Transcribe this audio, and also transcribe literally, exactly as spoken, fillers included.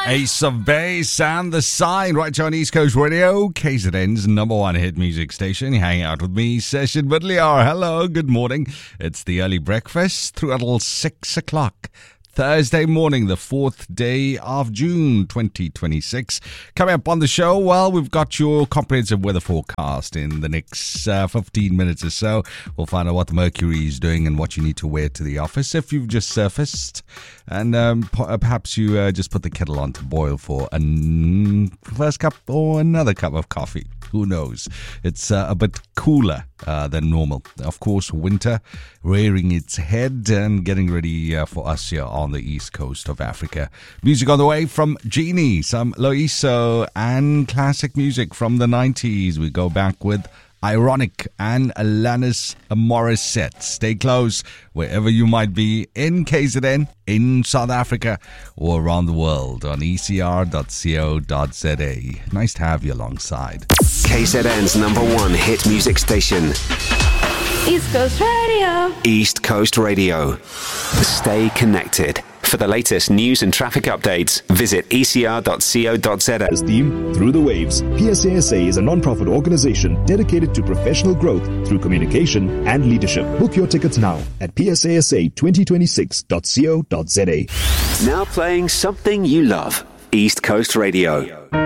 Ace of Base and The Sign right here on East Coast Radio, K Z N's number one hit music station. You hang out with me, Session Bidliar. Hello, good morning. It's the early breakfast through until six o'clock. Thursday morning, the fourth day of June, twenty twenty-six. Coming up on the show, well, we've got your comprehensive weather forecast in the next uh, fifteen minutes or so. We'll find out what the mercury is doing and what you need to wear to the office if you've just surfaced. And um, perhaps you uh, just put the kettle on to boil for a n- first cup or another cup of coffee. Who knows? It's uh, a bit cooler uh, than normal. Of course, winter rearing its head and getting ready uh, for us here on the east coast of Africa. Music on the way from Genie, some Loiso and classic music from the nineties. We go back with Ironic and Alanis Morissette. Stay close wherever you might be in K Z N, in South Africa, or around the world on E C R dot co dot z a. Nice to have you alongside. K Z N's number one hit music station. East Coast Radio. East Coast Radio. Stay connected. For the latest news and traffic updates, visit E C R dot co dot z a. Theme Through the Waves. P S A S A is a non-profit organization dedicated to professional growth through communication and leadership. Book your tickets now at P S A S A twenty twenty-six dot co dot z a. Now playing something you love. East Coast Radio.